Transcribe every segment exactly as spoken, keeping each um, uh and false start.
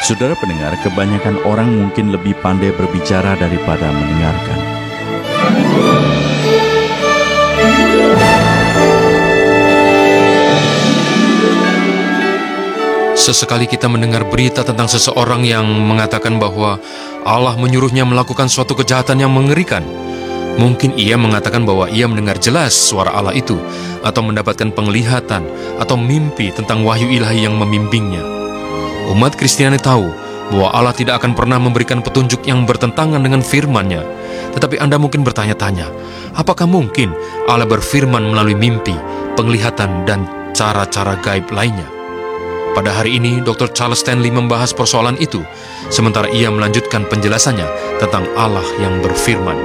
Saudara pendengar, kebanyakan orang mungkin lebih pandai berbicara daripada mendengarkan. Sesekali kita mendengar berita tentang seseorang yang mengatakan bahwa Allah menyuruhnya melakukan suatu kejahatan yang mengerikan. Mungkin ia mengatakan bahwa ia mendengar jelas suara Allah itu, atau mendapatkan penglihatan atau mimpi tentang wahyu ilahi yang membimbingnya. Umat Kristiani tahu bahwa Allah tidak akan pernah memberikan petunjuk yang bertentangan dengan firman-Nya. Tetapi Anda mungkin bertanya-tanya, apakah mungkin Allah berfirman melalui mimpi, penglihatan, dan cara-cara gaib lainnya? Pada hari ini, doktor Charles Stanley membahas persoalan itu, sementara ia melanjutkan penjelasannya tentang Allah yang berfirman.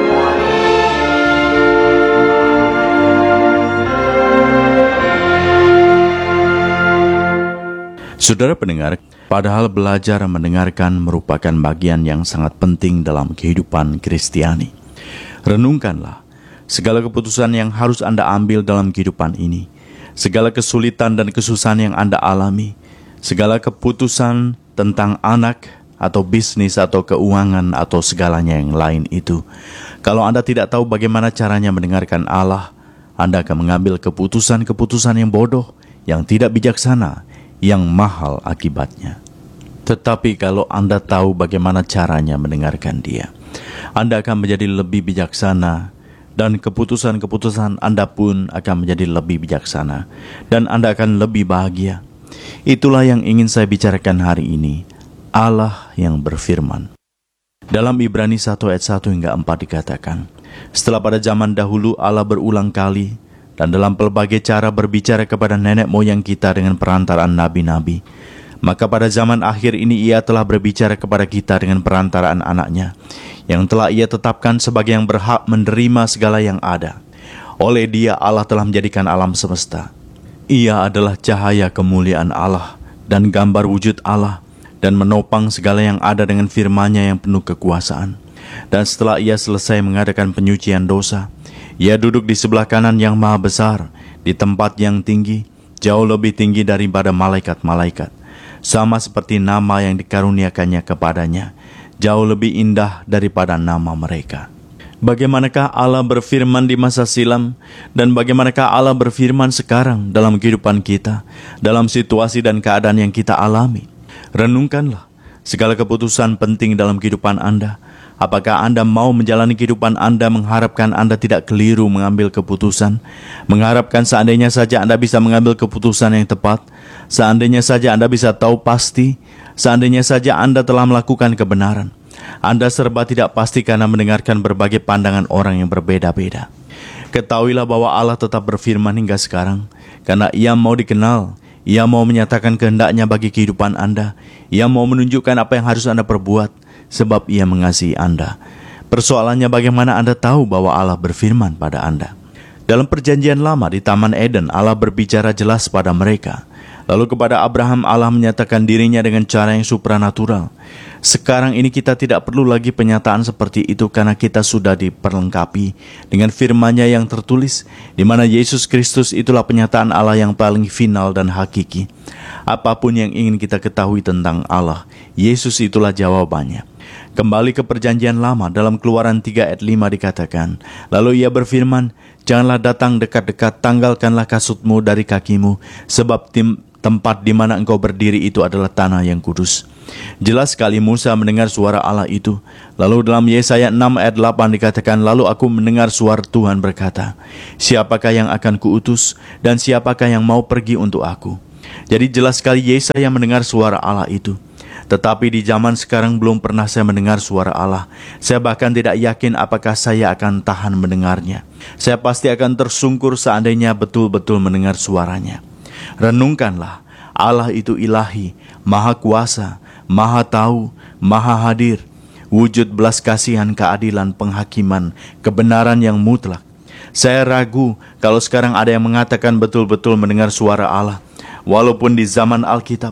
Saudara pendengar, padahal belajar mendengarkan merupakan bagian yang sangat penting dalam kehidupan Kristiani. Renungkanlah segala keputusan yang harus Anda ambil dalam kehidupan ini, segala kesulitan dan kesusahan yang Anda alami, segala keputusan tentang anak atau bisnis atau keuangan atau segalanya yang lain itu. Kalau Anda tidak tahu bagaimana caranya mendengarkan Allah, Anda akan mengambil keputusan-keputusan yang bodoh, yang tidak bijaksana, yang mahal akibatnya. Tetapi kalau Anda tahu bagaimana caranya mendengarkan Dia, Anda akan menjadi lebih bijaksana, dan keputusan-keputusan Anda pun akan menjadi lebih bijaksana, dan Anda akan lebih bahagia. Itulah yang ingin saya bicarakan hari ini, Allah yang berfirman. Dalam Ibrani satu ayat satu hingga empat dikatakan, setelah pada zaman dahulu Allah berulang kali dan dalam pelbagai cara berbicara kepada nenek moyang kita dengan perantaraan nabi-nabi, maka pada zaman akhir ini Ia telah berbicara kepada kita dengan perantaraan anaknya, yang telah Ia tetapkan sebagai yang berhak menerima segala yang ada. Oleh Dia Allah telah menjadikan alam semesta. Ia adalah cahaya kemuliaan Allah dan gambar wujud Allah, dan menopang segala yang ada dengan firman-Nya yang penuh kekuasaan. Dan setelah Ia selesai mengadakan penyucian dosa, Ia duduk di sebelah kanan yang maha besar, di tempat yang tinggi, jauh lebih tinggi daripada malaikat-malaikat, sama seperti nama yang dikaruniakannya kepadanya, jauh lebih indah daripada nama mereka. Bagaimanakah Allah berfirman di masa silam, dan bagaimanakah Allah berfirman sekarang dalam kehidupan kita, dalam situasi dan keadaan yang kita alami? Renungkanlah segala keputusan penting dalam kehidupan Anda. Apakah Anda mau menjalani kehidupan Anda mengharapkan Anda tidak keliru mengambil keputusan, mengharapkan seandainya saja Anda bisa mengambil keputusan yang tepat, seandainya saja Anda bisa tahu pasti, seandainya saja Anda telah melakukan kebenaran? Anda serba tidak pasti karena mendengarkan berbagai pandangan orang yang berbeda-beda. Ketahuilah bahwa Allah tetap berfirman hingga sekarang, karena Ia mau dikenal. Ia mau menyatakan kehendaknya bagi kehidupan Anda. Ia mau menunjukkan apa yang harus Anda perbuat, sebab Ia mengasihi Anda. Persoalannya bagaimana Anda tahu bahwa Allah berfirman pada Anda? Dalam perjanjian lama di Taman Eden, Allah berbicara jelas pada mereka. Lalu kepada Abraham Allah menyatakan dirinya dengan cara yang supranatural. Sekarang ini kita tidak perlu lagi penyataan seperti itu karena kita sudah diperlengkapi dengan firman-Nya yang tertulis, di mana Yesus Kristus itulah penyataan Allah yang paling final dan hakiki. Apapun yang ingin kita ketahui tentang Allah, Yesus itulah jawabannya. Kembali ke perjanjian lama, dalam Keluaran tiga ayat lima dikatakan, lalu Ia berfirman, janganlah datang dekat-dekat, tanggalkanlah kasutmu dari kakimu, sebab tim tempat di mana engkau berdiri itu adalah tanah yang kudus. Jelas sekali Musa mendengar suara Allah itu. Lalu dalam Yesaya enam ayat delapan dikatakan, lalu aku mendengar suara Tuhan berkata, siapakah yang akan kuutus dan siapakah yang mau pergi untuk aku? Jadi jelas sekali Yesaya mendengar suara Allah itu. Tetapi di zaman sekarang belum pernah saya mendengar suara Allah. Saya bahkan tidak yakin apakah saya akan tahan mendengarnya. Saya pasti akan tersungkur seandainya betul-betul mendengar suaranya. Renungkanlah, Allah itu ilahi, maha kuasa, maha tahu, maha hadir, wujud belas kasihan, keadilan, penghakiman, kebenaran yang mutlak. Saya ragu kalau sekarang ada yang mengatakan betul-betul mendengar suara Allah. Walaupun di zaman Alkitab,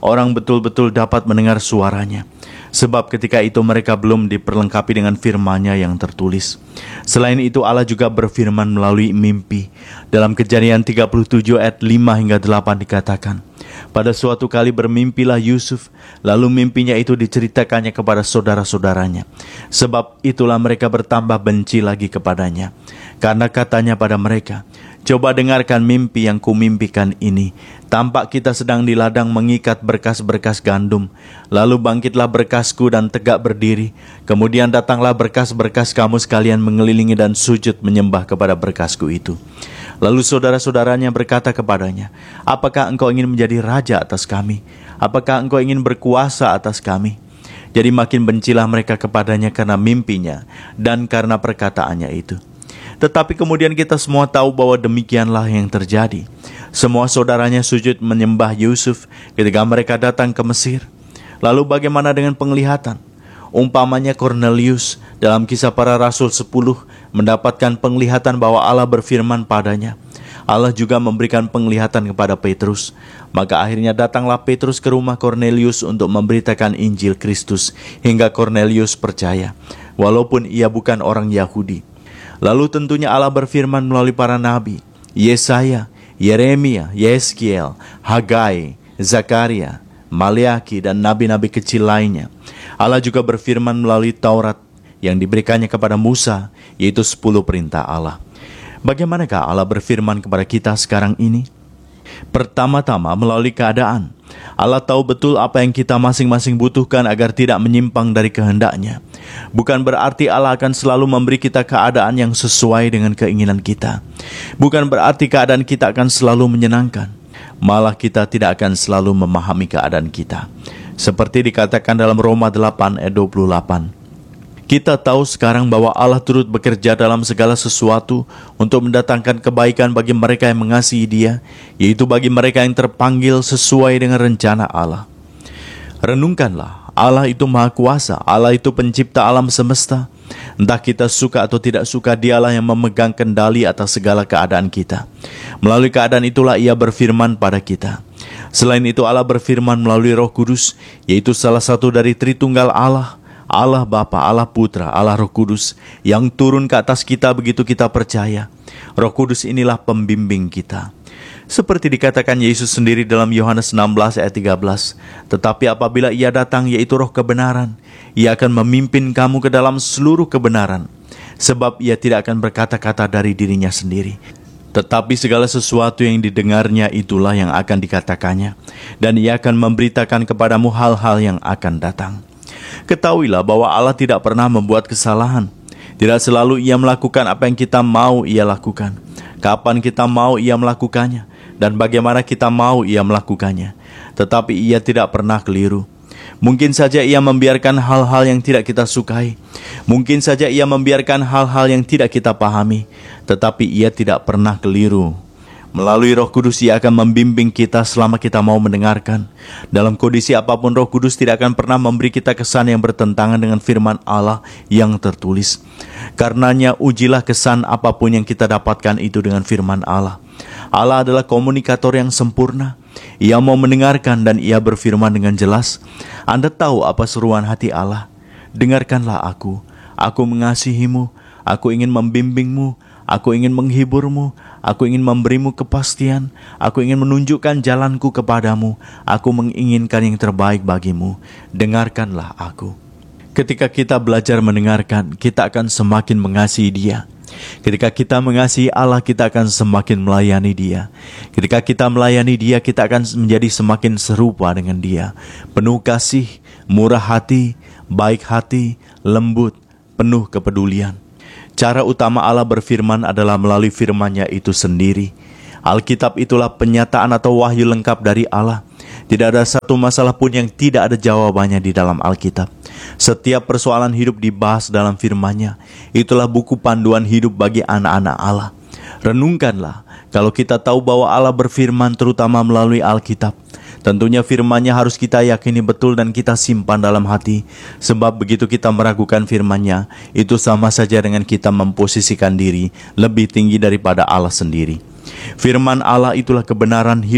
orang betul-betul dapat mendengar suaranya. Sebab ketika itu mereka belum diperlengkapi dengan firman-Nya yang tertulis. Selain itu Allah juga berfirman melalui mimpi. Dalam Kejadian tiga puluh tujuh ayat lima hingga delapan dikatakan, pada suatu kali bermimpilah Yusuf, lalu mimpinya itu diceritakannya kepada saudara-saudaranya. Sebab itulah mereka bertambah benci lagi kepadanya. Karena katanya pada mereka, coba dengarkan mimpi yang kumimpikan ini. Tampak kita sedang di ladang mengikat berkas-berkas gandum. Lalu bangkitlah berkasku dan tegak berdiri. Kemudian datanglah berkas-berkas kamu sekalian mengelilingi dan sujud menyembah kepada berkasku itu. Lalu saudara-saudaranya berkata kepadanya, apakah engkau ingin menjadi raja atas kami? Apakah engkau ingin berkuasa atas kami? Jadi makin bencilah mereka kepadanya karena mimpinya dan karena perkataannya itu. Tetapi kemudian kita semua tahu bahwa demikianlah yang terjadi. Semua saudaranya sujud menyembah Yusuf ketika mereka datang ke Mesir. Lalu bagaimana dengan penglihatan? Umpamanya Cornelius dalam Kisah Para Rasul sepuluh mendapatkan penglihatan bahwa Allah berfirman padanya. Allah juga memberikan penglihatan kepada Petrus. Maka akhirnya datanglah Petrus ke rumah Cornelius untuk memberitakan Injil Kristus hingga Cornelius percaya, walaupun ia bukan orang Yahudi. Lalu tentunya Allah berfirman melalui para nabi, Yesaya, Yeremia, Yeskiel, Hagai, Zakaria, Maleaki, dan nabi-nabi kecil lainnya. Allah juga berfirman melalui Taurat yang diberikannya kepada Musa, yaitu sepuluh perintah Allah. Bagaimanakah Allah berfirman kepada kita sekarang ini? Pertama-tama melalui keadaan. Allah tahu betul apa yang kita masing-masing butuhkan agar tidak menyimpang dari kehendak-Nya. Bukan berarti Allah akan selalu memberi kita keadaan yang sesuai dengan keinginan kita. Bukan berarti keadaan kita akan selalu menyenangkan. Malah kita tidak akan selalu memahami keadaan kita. Seperti dikatakan dalam Roma delapan ayat dua puluh delapan. Kita tahu sekarang bahwa Allah turut bekerja dalam segala sesuatu untuk mendatangkan kebaikan bagi mereka yang mengasihi Dia, yaitu bagi mereka yang terpanggil sesuai dengan rencana Allah. Renungkanlah, Allah itu Maha Kuasa, Allah itu pencipta alam semesta. Entah kita suka atau tidak suka, Dialah yang memegang kendali atas segala keadaan kita. Melalui keadaan itulah Ia berfirman pada kita. Selain itu Allah berfirman melalui Roh Kudus, yaitu salah satu dari Tritunggal Allah, Allah Bapa, Allah Putra, Allah Roh Kudus, yang turun ke atas kita begitu kita percaya. Roh Kudus inilah pembimbing kita. Seperti dikatakan Yesus sendiri dalam Yohanes enam belas ayat tiga belas, tetapi apabila Ia datang, yaitu Roh kebenaran, Ia akan memimpin kamu ke dalam seluruh kebenaran. Sebab Ia tidak akan berkata-kata dari dirinya sendiri, tetapi segala sesuatu yang didengarnya itulah yang akan dikatakannya, dan Ia akan memberitakan kepadamu hal-hal yang akan datang. Ketahuilah bahwa Allah tidak pernah membuat kesalahan. Tidak selalu Ia melakukan apa yang kita mau Ia lakukan, kapan kita mau Ia melakukannya, dan bagaimana kita mau Ia melakukannya. Tetapi Ia tidak pernah keliru. Mungkin saja Ia membiarkan hal-hal yang tidak kita sukai. Mungkin saja Ia membiarkan hal-hal yang tidak kita pahami. Tetapi Ia tidak pernah keliru. Melalui Roh Kudus Ia akan membimbing kita selama kita mau mendengarkan. Dalam kondisi apapun Roh Kudus tidak akan pernah memberi kita kesan yang bertentangan dengan firman Allah yang tertulis. Karenanya ujilah kesan apapun yang kita dapatkan itu dengan firman Allah. Allah adalah komunikator yang sempurna. Ia mau mendengarkan dan Ia berfirman dengan jelas. Anda tahu apa seruan hati Allah? Dengarkanlah aku. Aku mengasihimu. Aku ingin membimbingmu. Aku ingin menghiburmu. Aku ingin memberimu kepastian. Aku ingin menunjukkan jalanku kepadamu. Aku menginginkan yang terbaik bagimu. Dengarkanlah aku. Ketika kita belajar mendengarkan, kita akan semakin mengasihi Dia. Ketika kita mengasihi Allah, kita akan semakin melayani Dia. Ketika kita melayani Dia, kita akan menjadi semakin serupa dengan Dia. Penuh kasih, murah hati, baik hati, lembut, penuh kepedulian. Cara utama Allah berfirman adalah melalui firman-Nya itu sendiri. Alkitab itulah penyataan atau wahyu lengkap dari Allah. Tidak ada satu masalah pun yang tidak ada jawabannya di dalam Alkitab. Setiap persoalan hidup dibahas dalam firman-Nya. Itulah buku panduan hidup bagi anak-anak Allah. Renungkanlah, kalau kita tahu bahwa Allah berfirman terutama melalui Alkitab, tentunya firman-Nya harus kita yakini betul dan kita simpan dalam hati. Sebab begitu kita meragukan firman-Nya, itu sama saja dengan kita memposisikan diri lebih tinggi daripada Allah sendiri. Firman Allah itulah kebenaran hidup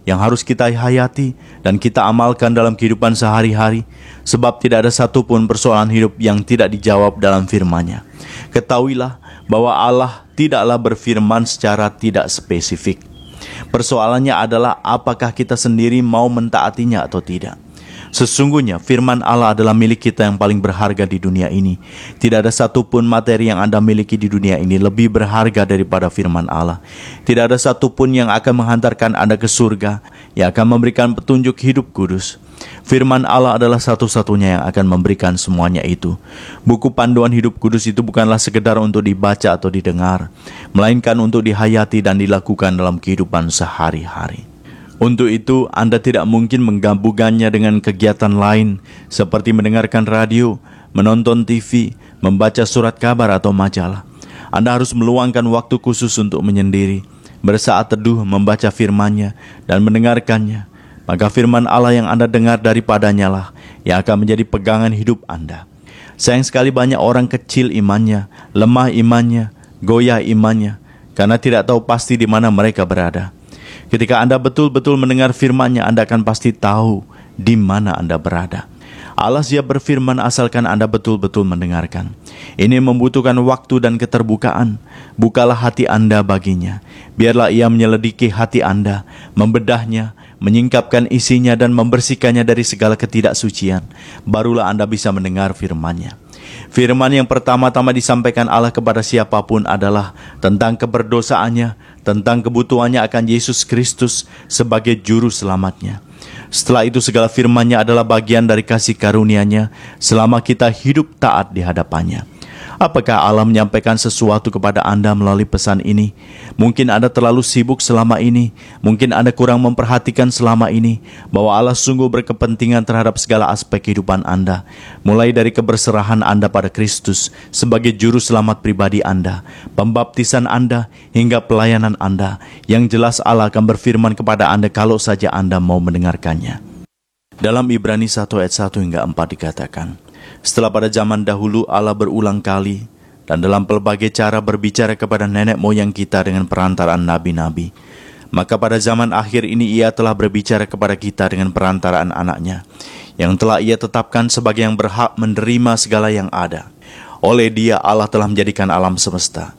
yang harus kita hayati dan kita amalkan dalam kehidupan sehari-hari, sebab tidak ada satupun persoalan hidup yang tidak dijawab dalam firman-Nya. Ketahuilah bahwa Allah tidaklah berfirman secara tidak spesifik. Persoalannya adalah apakah kita sendiri mau mentaatinya atau tidak. Sesungguhnya firman Allah adalah milik kita yang paling berharga di dunia ini. Tidak ada satupun materi yang Anda miliki di dunia ini lebih berharga daripada firman Allah. Tidak ada satupun yang akan menghantarkan Anda ke surga, yang akan memberikan petunjuk hidup kudus. Firman Allah adalah satu-satunya yang akan memberikan semuanya itu. Buku panduan hidup kudus itu bukanlah sekedar untuk dibaca atau didengar, melainkan untuk dihayati dan dilakukan dalam kehidupan sehari-hari. Untuk itu, Anda tidak mungkin menggabungkannya dengan kegiatan lain seperti mendengarkan radio, menonton T V, membaca surat kabar atau majalah. Anda harus meluangkan waktu khusus untuk menyendiri, bersaat teduh membaca firman-Nya dan mendengarkannya. Maka firman Allah yang Anda dengar daripadanya lah yang akan menjadi pegangan hidup Anda. Sayang sekali banyak orang kecil imannya, lemah imannya, goyah imannya, karena tidak tahu pasti di mana mereka berada. Ketika Anda betul-betul mendengar firman-Nya, Anda akan pasti tahu di mana Anda berada. Allah siap berfirman asalkan Anda betul-betul mendengarkan. Ini membutuhkan waktu dan keterbukaan. Bukalah hati Anda baginya. Biarlah Ia menyelidiki hati Anda, membedahnya, menyingkapkan isinya dan membersihkannya dari segala ketidaksucian. Barulah Anda bisa mendengar firman-Nya. Firman yang pertama-tama disampaikan Allah kepada siapapun adalah tentang keberdosaannya, tentang kebutuhannya akan Yesus Kristus sebagai juru selamatnya. Setelah itu segala firman-Nya adalah bagian dari kasih karunia-Nya selama kita hidup taat di hadapannya. Apakah Allah menyampaikan sesuatu kepada Anda melalui pesan ini? Mungkin Anda terlalu sibuk selama ini. Mungkin Anda kurang memperhatikan selama ini bahwa Allah sungguh berkepentingan terhadap segala aspek kehidupan Anda. Mulai dari keberserahan Anda pada Kristus sebagai juru selamat pribadi Anda, pembaptisan Anda, hingga pelayanan Anda. Yang jelas Allah akan berfirman kepada Anda kalau saja Anda mau mendengarkannya. Dalam Ibrani satu ayat satu hingga empat dikatakan, setelah pada zaman dahulu Allah berulang kali dan dalam pelbagai cara berbicara kepada nenek moyang kita dengan perantaraan nabi-nabi, maka pada zaman akhir ini Ia telah berbicara kepada kita dengan perantaraan anaknya, yang telah Ia tetapkan sebagai yang berhak menerima segala yang ada. Oleh Dia Allah telah menjadikan alam semesta.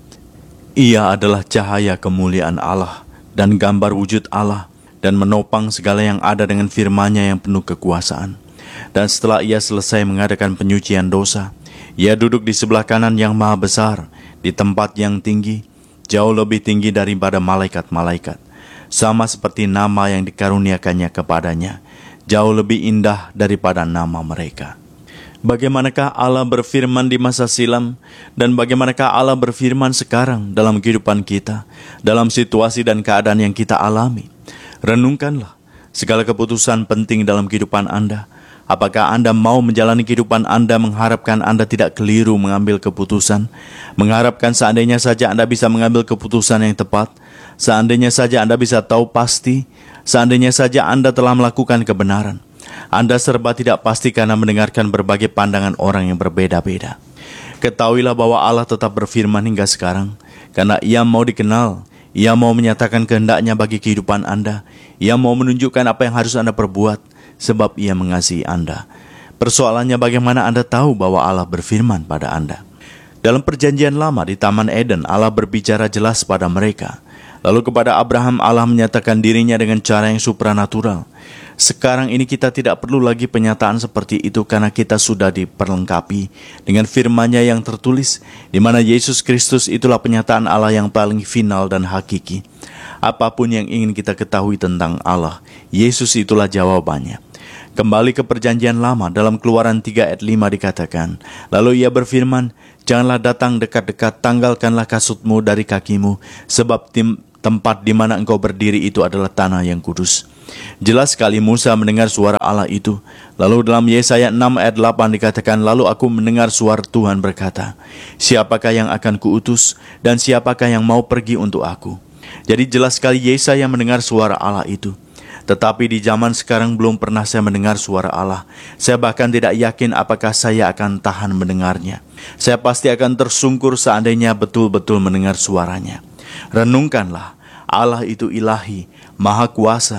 Ia adalah cahaya kemuliaan Allah dan gambar wujud Allah, dan menopang segala yang ada dengan firman-Nya yang penuh kekuasaan. Dan setelah Ia selesai mengadakan penyucian dosa, Ia duduk di sebelah kanan yang maha besar, di tempat yang tinggi, jauh lebih tinggi daripada malaikat-malaikat, sama seperti nama yang dikaruniakannya kepadanya, jauh lebih indah daripada nama mereka. Bagaimanakah Allah berfirman di masa silam, dan bagaimanakah Allah berfirman sekarang dalam kehidupan kita, dalam situasi dan keadaan yang kita alami? Renungkanlah segala keputusan penting dalam kehidupan Anda. Apakah Anda mau menjalani kehidupan Anda mengharapkan Anda tidak keliru mengambil keputusan? Mengharapkan seandainya saja Anda bisa mengambil keputusan yang tepat? Seandainya saja Anda bisa tahu pasti? Seandainya saja Anda telah melakukan kebenaran? Anda serba tidak pasti karena mendengarkan berbagai pandangan orang yang berbeda-beda. Ketahuilah bahwa Allah tetap berfirman hingga sekarang, karena Ia mau dikenal. Ia mau menyatakan kehendaknya bagi kehidupan Anda. Ia mau menunjukkan apa yang harus Anda perbuat, sebab Ia mengasihi Anda. Persoalannya bagaimana Anda tahu bahwa Allah berfirman pada Anda? Dalam perjanjian lama di Taman Eden, Allah berbicara jelas pada mereka. Lalu kepada Abraham Allah menyatakan dirinya dengan cara yang supranatural. Sekarang ini kita tidak perlu lagi penyataan seperti itu karena kita sudah diperlengkapi dengan firman-Nya yang tertulis, di mana Yesus Kristus itulah penyataan Allah yang paling final dan hakiki. Apapun yang ingin kita ketahui tentang Allah, Yesus itulah jawabannya. Kembali ke perjanjian lama, dalam Keluaran tiga ayat lima dikatakan, lalu Ia berfirman, janganlah datang dekat-dekat, tanggalkanlah kasutmu dari kakimu, sebab tim, tempat di mana engkau berdiri itu adalah tanah yang kudus. Jelas sekali Musa mendengar suara Allah itu. Lalu dalam Yesaya enam ayat delapan dikatakan, lalu aku mendengar suara Tuhan berkata, siapakah yang akan kuutus dan siapakah yang mau pergi untuk aku? Jadi jelas sekali Yesaya mendengar suara Allah itu. Tetapi di zaman sekarang belum pernah saya mendengar suara Allah. Saya bahkan tidak yakin apakah saya akan tahan mendengarnya. Saya pasti akan tersungkur seandainya betul-betul mendengar suaranya. Renungkanlah, Allah itu ilahi, maha kuasa,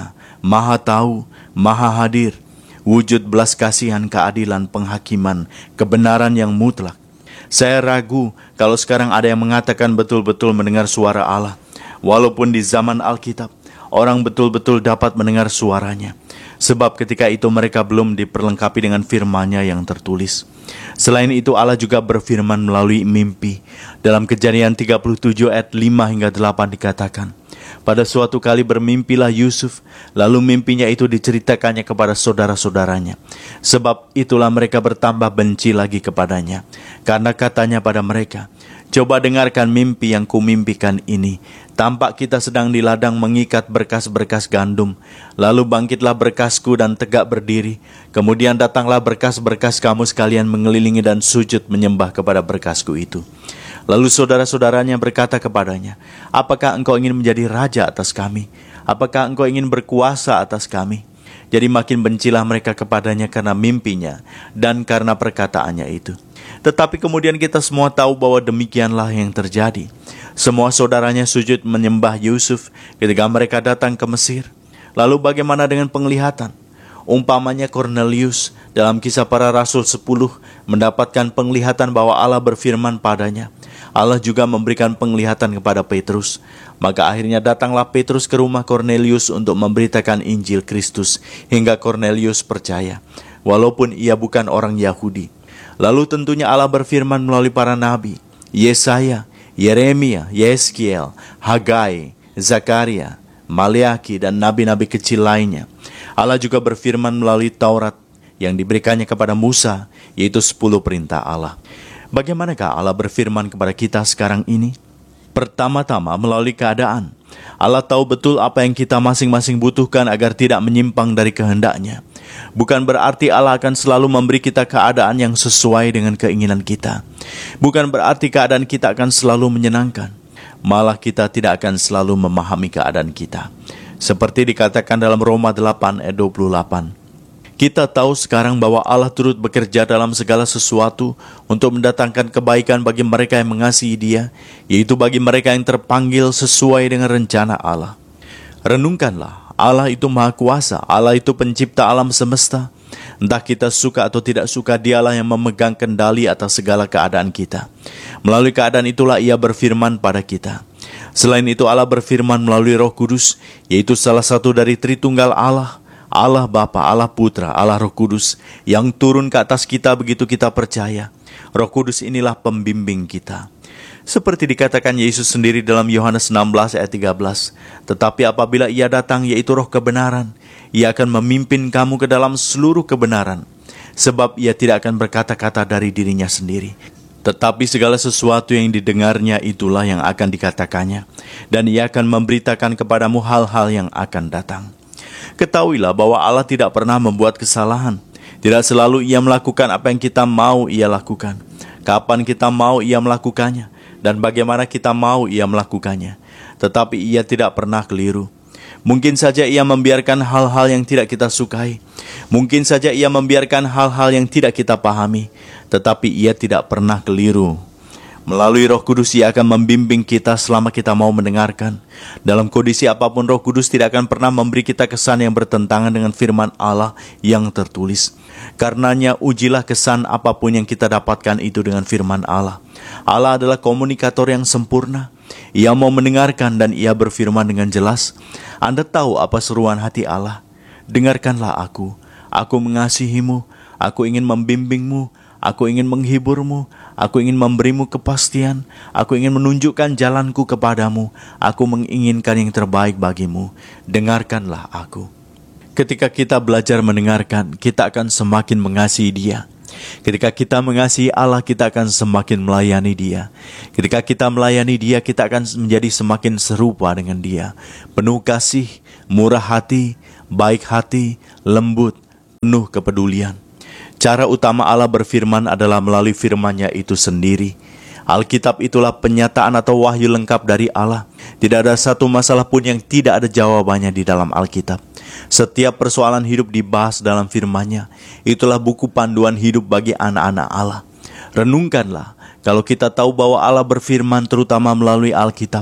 Maha tahu, maha hadir, wujud belas kasihan, keadilan, penghakiman, kebenaran yang mutlak. Saya ragu kalau sekarang ada yang mengatakan betul-betul mendengar suara Allah, walaupun di zaman Alkitab, orang betul-betul dapat mendengar suaranya. Sebab ketika itu mereka belum diperlengkapi dengan firman-Nya yang tertulis. Selain itu Allah juga berfirman melalui mimpi. Dalam Kejadian tiga puluh tujuh ayat lima hingga delapan dikatakan, pada suatu kali bermimpilah Yusuf, lalu mimpinya itu diceritakannya kepada saudara-saudaranya. Sebab itulah mereka bertambah benci lagi kepadanya. Karena katanya pada mereka, coba dengarkan mimpi yang kumimpikan ini. Tampak kita sedang di ladang mengikat berkas-berkas gandum. Lalu bangkitlah berkasku dan tegak berdiri. Kemudian datanglah berkas-berkas kamu sekalian mengelilingi dan sujud menyembah kepada berkasku itu. Lalu saudara-saudaranya berkata kepadanya, apakah engkau ingin menjadi raja atas kami? Apakah engkau ingin berkuasa atas kami? Jadi makin bencilah mereka kepadanya karena mimpinya dan karena perkataannya itu. Tetapi kemudian kita semua tahu bahwa demikianlah yang terjadi. Semua saudaranya sujud menyembah Yusuf ketika mereka datang ke Mesir. Lalu bagaimana dengan penglihatan? Umpamanya Cornelius dalam Kisah Para Rasul sepuluh mendapatkan penglihatan bahwa Allah berfirman padanya. Allah juga memberikan penglihatan kepada Petrus. Maka akhirnya datanglah Petrus ke rumah Cornelius untuk memberitakan Injil Kristus hingga Cornelius percaya, walaupun ia bukan orang Yahudi. Lalu tentunya Allah berfirman melalui para nabi, Yesaya, Yeremia, Yeskiel, Hagai, Zakaria, Maleaki, dan nabi-nabi kecil lainnya. Allah juga berfirman melalui Taurat yang diberikannya kepada Musa, yaitu sepuluh perintah Allah. Bagaimanakah Allah berfirman kepada kita sekarang ini? Pertama-tama melalui keadaan. Allah tahu betul apa yang kita masing-masing butuhkan agar tidak menyimpang dari kehendak-Nya. Bukan berarti Allah akan selalu memberi kita keadaan yang sesuai dengan keinginan kita. Bukan berarti keadaan kita akan selalu menyenangkan. Malah kita tidak akan selalu memahami keadaan kita. Seperti dikatakan dalam Roma delapan ayat dua puluh delapan. Kita tahu sekarang bahwa Allah turut bekerja dalam segala sesuatu untuk mendatangkan kebaikan bagi mereka yang mengasihi Dia, yaitu bagi mereka yang terpanggil sesuai dengan rencana Allah. Renungkanlah, Allah itu Maha Kuasa, Allah itu pencipta alam semesta. Entah kita suka atau tidak suka, Dialah yang memegang kendali atas segala keadaan kita. Melalui keadaan itulah Ia berfirman pada kita. Selain itu Allah berfirman melalui Roh Kudus, yaitu salah satu dari Tritunggal Allah, Allah Bapa, Allah Putra, Allah Roh Kudus, yang turun ke atas kita begitu kita percaya. Roh Kudus inilah pembimbing kita. Seperti dikatakan Yesus sendiri dalam Yohanes enam belas ayat tiga belas, tetapi apabila Ia datang, yaitu Roh kebenaran, Ia akan memimpin kamu ke dalam seluruh kebenaran. Sebab Ia tidak akan berkata-kata dari dirinya sendiri, tetapi segala sesuatu yang didengarnya itulah yang akan dikatakannya, dan Ia akan memberitakan kepadamu hal-hal yang akan datang. Ketahuilah bahwa Allah tidak pernah membuat kesalahan. Tidak selalu Ia melakukan apa yang kita mau Ia lakukan, kapan kita mau Ia melakukannya, dan bagaimana kita mau Ia melakukannya. Tetapi Ia tidak pernah keliru. Mungkin saja Ia membiarkan hal-hal yang tidak kita sukai. Mungkin saja Ia membiarkan hal-hal yang tidak kita pahami. Tetapi Ia tidak pernah keliru. Melalui Roh Kudus Ia akan membimbing kita selama kita mau mendengarkan. Dalam kondisi apapun Roh Kudus tidak akan pernah memberi kita kesan yang bertentangan dengan firman Allah yang tertulis. Karenanya ujilah kesan apapun yang kita dapatkan itu dengan firman Allah. Allah adalah komunikator yang sempurna. Ia mau mendengarkan dan Ia berfirman dengan jelas. Anda tahu apa seruan hati Allah? Dengarkanlah aku. Aku mengasihimu. Aku ingin membimbingmu. Aku ingin menghiburmu, aku ingin memberimu kepastian, aku ingin menunjukkan jalanku kepadamu, aku menginginkan yang terbaik bagimu. Dengarkanlah aku. Ketika kita belajar mendengarkan, kita akan semakin mengasihi Dia. Ketika kita mengasihi Allah, kita akan semakin melayani Dia. Ketika kita melayani Dia, kita akan menjadi semakin serupa dengan Dia. Penuh kasih, murah hati, baik hati, lembut, penuh kepedulian. Cara utama Allah berfirman adalah melalui firman-Nya itu sendiri. Alkitab itulah penyataan atau wahyu lengkap dari Allah. Tidak ada satu masalah pun yang tidak ada jawabannya di dalam Alkitab. Setiap persoalan hidup dibahas dalam firman-Nya. Itulah buku panduan hidup bagi anak-anak Allah. Renungkanlah, kalau kita tahu bahwa Allah berfirman terutama melalui Alkitab,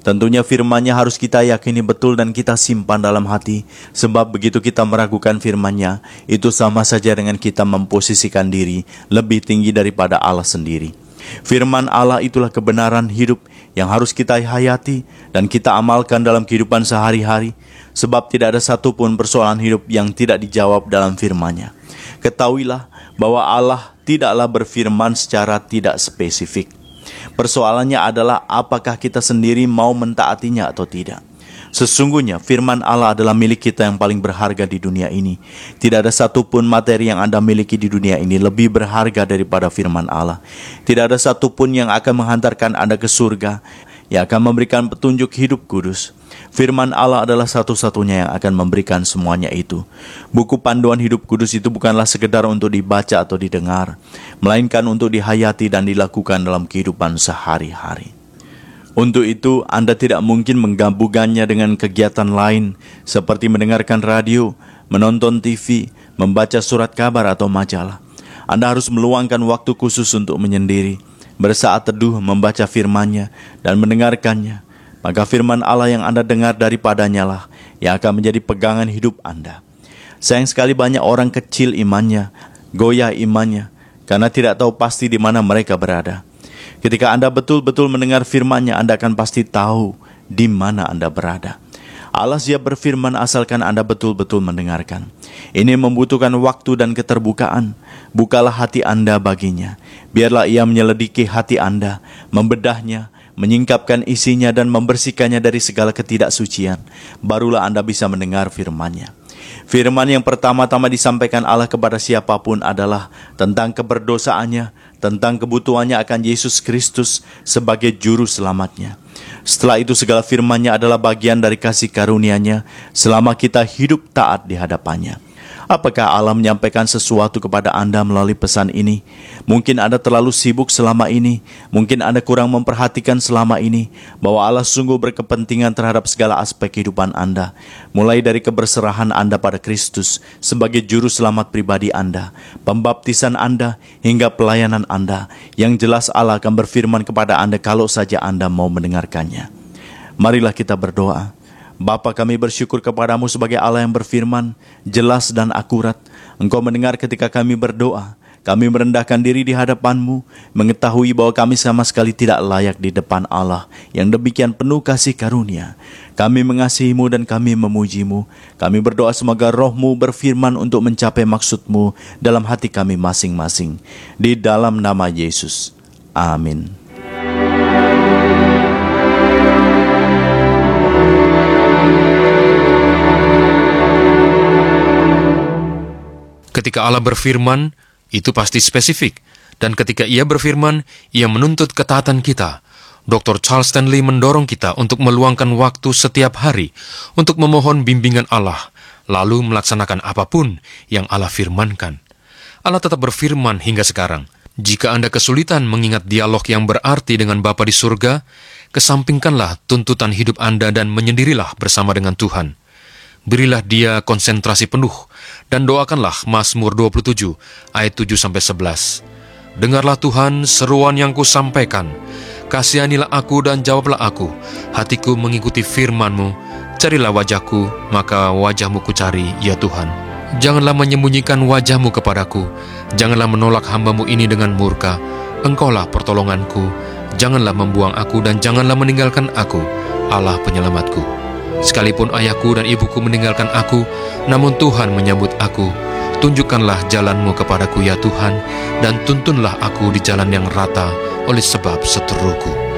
Tentunya firman-Nya harus kita yakini betul dan kita simpan dalam hati, sebab begitu kita meragukan firman-Nya, itu sama saja dengan kita memposisikan diri lebih tinggi daripada Allah sendiri. Firman Allah itulah kebenaran hidup yang harus kita hayati dan kita amalkan dalam kehidupan sehari-hari, sebab tidak ada satupun persoalan hidup yang tidak dijawab dalam firman-Nya. Ketahuilah bahwa Allah tidaklah berfirman secara tidak spesifik. Persoalannya adalah apakah kita sendiri mau mentaatinya atau tidak. Sesungguhnya firman Allah adalah milik kita yang paling berharga di dunia ini. Tidak ada satupun materi yang Anda miliki di dunia ini lebih berharga daripada firman Allah. Tidak ada satupun yang akan menghantarkan Anda ke surga, yang akan memberikan petunjuk hidup kudus. Firman Allah adalah satu-satunya yang akan memberikan semuanya itu. Buku panduan hidup kudus itu bukanlah sekedar untuk dibaca atau didengar, melainkan untuk dihayati dan dilakukan dalam kehidupan sehari-hari. Untuk itu, Anda tidak mungkin menggabungkannya dengan kegiatan lain seperti mendengarkan radio, menonton T V, membaca surat kabar atau majalah. Anda harus meluangkan waktu khusus untuk menyendiri, bersaat teduh membaca firman-Nya dan mendengarkannya. Maka firman Allah yang Anda dengar daripadanya lah yang akan menjadi pegangan hidup Anda. Sayang sekali banyak orang kecil imannya, goyah imannya, karena tidak tahu pasti di mana mereka berada. Ketika Anda betul-betul mendengar firman-Nya, Anda akan pasti tahu di mana Anda berada. Allah siap berfirman asalkan Anda betul-betul mendengarkan. Ini membutuhkan waktu dan keterbukaan. Bukalah hati Anda baginya. Biarlah Ia menyelidiki hati Anda, membedahnya, menyingkapkan isinya dan membersihkannya dari segala ketidaksucian. Barulah Anda bisa mendengar firman-Nya. Firman yang pertama-tama disampaikan Allah kepada siapapun adalah tentang keberdosaannya, tentang kebutuhannya akan Yesus Kristus sebagai juru selamatnya. Setelah itu segala firman-Nya adalah bagian dari kasih karunia-Nya selama kita hidup taat di hadapannya. Apakah Allah menyampaikan sesuatu kepada Anda melalui pesan ini? Mungkin Anda terlalu sibuk selama ini. Mungkin Anda kurang memperhatikan selama ini bahwa Allah sungguh berkepentingan terhadap segala aspek kehidupan Anda. Mulai dari keberserahan Anda pada Kristus sebagai juru selamat pribadi Anda, pembaptisan Anda, hingga pelayanan Anda. Yang jelas Allah akan berfirman kepada Anda kalau saja Anda mau mendengarkannya. Marilah kita berdoa. Bapa, kami bersyukur kepadamu sebagai Allah yang berfirman, jelas dan akurat. Engkau mendengar ketika kami berdoa. Kami merendahkan diri di hadapan-Mu, mengetahui bahwa kami sama sekali tidak layak di depan Allah yang demikian penuh kasih karunia. Kami mengasihi-Mu dan kami memuji-Mu. Kami berdoa semoga Roh-Mu berfirman untuk mencapai maksud-Mu dalam hati kami masing-masing. Di dalam nama Yesus. Amin. Ketika Allah berfirman, itu pasti spesifik. Dan ketika Ia berfirman, Ia menuntut ketaatan kita. doktor Charles Stanley mendorong kita untuk meluangkan waktu setiap hari untuk memohon bimbingan Allah, lalu melaksanakan apapun yang Allah firmankan. Allah tetap berfirman hingga sekarang. Jika Anda kesulitan mengingat dialog yang berarti dengan Bapa di surga, kesampingkanlah tuntutan hidup Anda dan menyendirilah bersama dengan Tuhan. Berilah Dia konsentrasi penuh dan doakanlah Mazmur dua puluh tujuh ayat tujuh sampai sebelas. Dengarlah Tuhan seruan yang kusampaikan, kasihanilah aku dan jawablah aku. Hatiku mengikuti firman-Mu, carilah wajah-Ku, maka wajah-Mu kucari, ya Tuhan. Janganlah menyembunyikan wajah-Mu kepadaku, janganlah menolak hamba-Mu ini dengan murka. Engkaulah pertolonganku, janganlah membuang aku dan janganlah meninggalkan aku, Allah penyelamatku. Sekalipun ayahku dan ibuku meninggalkan aku, namun Tuhan menyambut aku. Tunjukkanlah jalan-Mu kepadaku, ya Tuhan, dan tuntunlah aku di jalan yang rata oleh sebab seteruku.